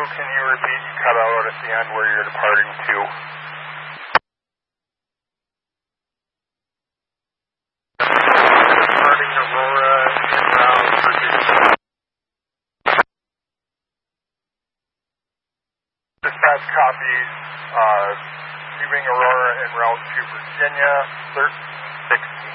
can you repeat? You cut out at the end where you're departing to. Departing Aurora en route Virginia. Dispatch copies. Leaving Aurora en route to Virginia, 1316.